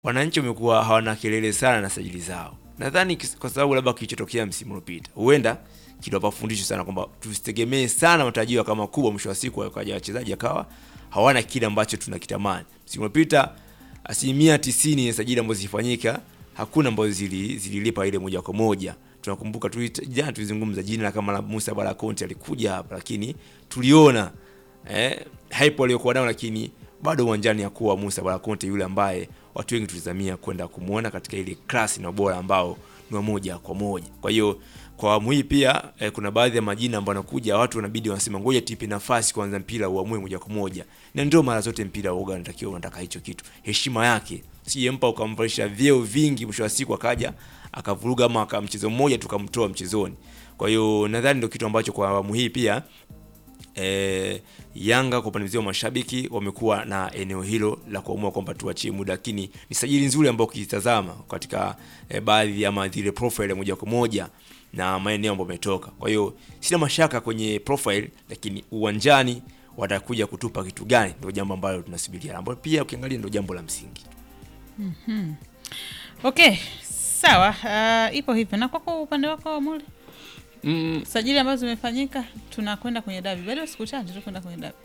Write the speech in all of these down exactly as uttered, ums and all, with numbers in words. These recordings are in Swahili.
wananchi wamekuwa hawana kelele sana na sajili zao. Nadhani kwa sababu labda kilichotokea msimu uliopita huenda kiliwapa fundisho sana kwamba tusitegemee sana matarajio kama kubwa, mwisho wa siku wakaja wachezaji akawa hawana kile ambacho tunakitamani. Msimu uliopita asilimia tisini ya sajili ambazo zilifanyika hakuna ambazo zili, zililipa ile moja kwa moja. Tunakumbuka tu jana tulizungumza jina kama la Musa Bala Conte alikuja hapa, lakini tuliona eh hype aliyokuwa nayo, lakini bado uwanjani hakuwa Musa Bala Conte yule ambaye watu wengi tulizamia kwenda kumuona katika ile class na ubora ambao ni moja kwa moja. Kwa hiyo kwa awamu hii pia eh, kuna baadhi ya majina ambayo yanakuja, watu wanabidi wanasema ngoja tipe nafasi kwanza mpira uamue moja kwa moja. Na ndio mara zote mpira uoga unatakiwa unataka hicho kitu. Heshima yake. Si mpa ukamvalisha vyeo vingi, mwisho wa siku akaja akavuruga ama akamchezo mmoja tukamtoa mchezoni. Kwa hiyo nadhani ndio kitu ambacho kwa awamu hii pia E, Yanga kwa upande wa mashabiki wamekuwa na eneo hilo la kuamua kwamba tuachie muda, lakini ni sajili nzuri ambayo ukitazama katika e, baadhi ya zile profile moja kwa moja na maeneo ambayo umetoka. Kwa hiyo sina mashaka kwenye profile, lakini uwanjani watakuja kutupa kitu gani ndio jambo ambalo tunasubiria, ambapo pia ukiangalia ndio jambo la msingi. Mhm. Okay, sawa. Uh, ipo hivyo. Na kwa upande wako Muli? Mm. Sajili ambazo zimefanyika, tunakwenda kwenye dabi. Bado siku chache tutakwenda kwenye dabi.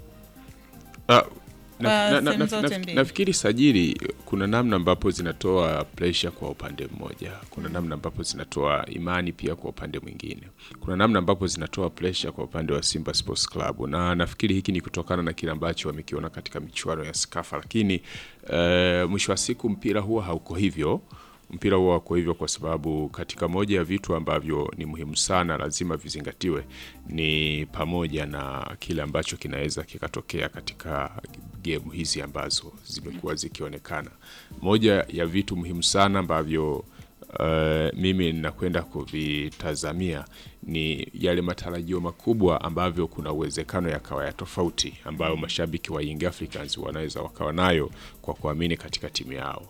Ah, na, na, na, na, na, nafikiri sajili kuna namna ambapo zinatoa pressure kwa upande mmoja. Kuna namna ambapo zinatoa imani pia kwa upande mwingine. Kuna namna ambapo zinatoa pressure kwa upande wa Simba Sports Club. Na nafikiri hiki ni kutokana na kile ambacho wamekiona katika michuano ya Sekafa, lakini uh, mwisho wa siku mpira huwa hauko hivyo. Mpira huwa kwa hivyo kwa sababu katika moja ya vitu ambavyo ni muhimu sana lazima vizingatiwe ni pamoja na kile ambacho kinaweza kikatokea katika game hizi ambazo zimekuwa zikionekana. Moja ya vitu muhimu sana ambavyo uh, mimi ninakwenda kuvitazamia ni yale matarajio makubwa ambavyo kuna uwezekano yakawa ya tofauti ambayo mashabiki wa Young Africans wanaweza wakawa nayo kwa kuamini katika timu yao.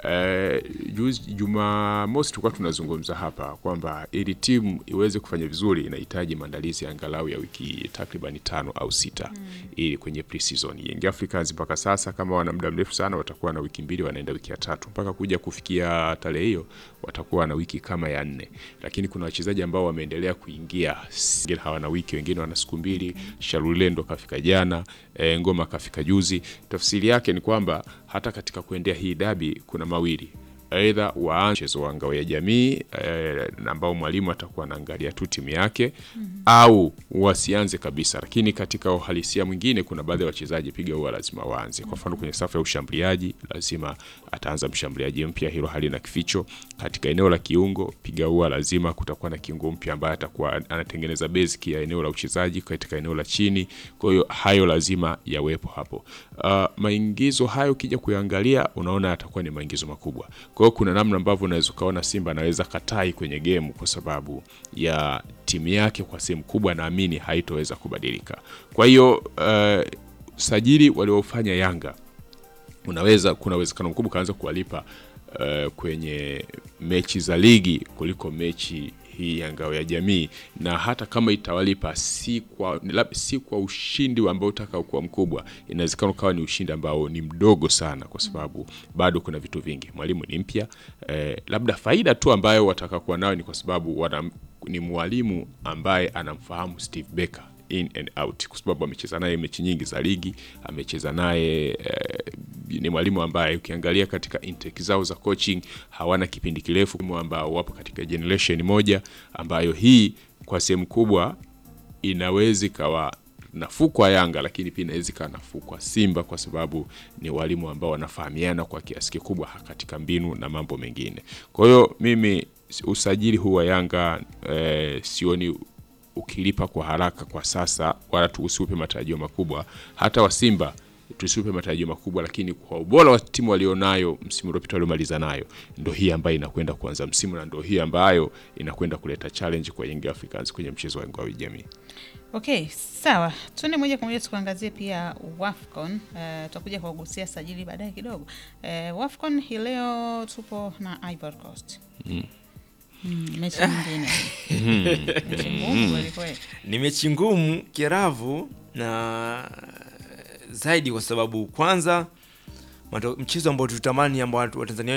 Uh, juzi Jumamosi tulikuwa tunazungumza hapa kwamba ili timu iweze kufanya vizuri inahitaji maandalizi angalau ya wiki takriban tano au sita mm. ili kwenye pre-season. Young Africans mpaka sasa kama wana muda mrefu sana watakuwa na wiki mbili, wanaenda wiki ya tatu mpaka kuja kufikia tarehe hiyo watakuwa na wiki kama ya nne. Lakini kuna wachezaji ambao wameendelea kuingia, wengine hawana wiki, wengine wana siku mbili. Sharulendo kafika jana, e, Ngoma kafika juzi. Tafsiri yake ni kwamba hata katika kuendea hii dabi kuna mawili, aidha waanze mchezo wa ngao ya jamii e, ambao mwalimu atakuwa anaangalia tu timu yake mm -hmm. au wasianze kabisa. Lakini katika uhalisia mwingine kuna baadhi ya wachezaji piga huwa lazima waanze. Kwa mfano kwenye safu ya ushambuliaji lazima ataanza mshambuliaji mpya, hilo hali na kificho. Katika eneo la kiungo piga huwa lazima kutakuwa na kiungo mpya ambaye atakuwa anatengeneza basic ya eneo la uchezaji katika eneo la chini. Kwa hiyo hayo lazima yawepo hapo. Uh, maingizo hayo kija kuangalia unaona yatakuwa ni maingizo makubwa. Kwa hiyo kuna namna ambavyo unaweza kaona Simba anaweza katai kwenye game kwa sababu ya timu yake kwa sehemu kubwa naamini haitoweza kubadilika. Kwa hiyo uh, sajili waliofanya Yanga unaweza kuna uwezekano mkubwa kaanza kuwalipa uh, kwenye mechi za ligi kuliko mechi hii ya ngao ya jamii, na hata kama itawalipa si kwa si kwa ushindi ambao utakao kuwa mkubwa, inawezekana kawa ni ushindi ambao ni mdogo sana kwa sababu bado kuna vitu vingi. Mwalimu ni mpya, eh, labda faida tu ambayo watakakuwa nayo ni kwa sababu wana, ni mwalimu ambaye anamfahamu Steve Barker in and out kwa sababu amecheza naye mechi nyingi za ligi, amecheza naye eh, ni mwalimu ambaye ukiangalia katika intake zao za coaching hawana kipindi kirefu, ambao wapo katika generation moja ambayo hii kwa sehemu kubwa inaweza kawa nafuu kwa Yanga, lakini pia inaweza kawa nafuu kwa Simba kwa sababu ni walimu ambao wanafahamiana kwa kiasi kikubwa katika mbinu na mambo mengine. Kwa hiyo mimi usajili huu wa Yanga eh, sioni ukilipa kwa haraka kwa sasa, wala tuusipe matarajio makubwa. Hata wa Simba tusipe matarajio makubwa, lakini kwa ubora wa timu walionayo msimu uliopita waliomaliza nayo, ndio hii ambayo inakwenda kuanza msimu na ndio hii ambayo inakwenda kuleta challenge kwa Young Africans kwenye mchezo wa ngao ya jamii. Okay, sawa. Tuende moja kwa moja tukaangazie pia WAFCON. Uh, tutakuja kugusia sajili baadaye kidogo. Uh, WAFCON hii leo tupo na Ivory Coast. Mm. Mm, mechi nyingine. Mechi ngumu kweli. Ni mechi ngumu kiravu na zaidi kwa sababu kwanza mchezo ambao tutamani ambao Watanzania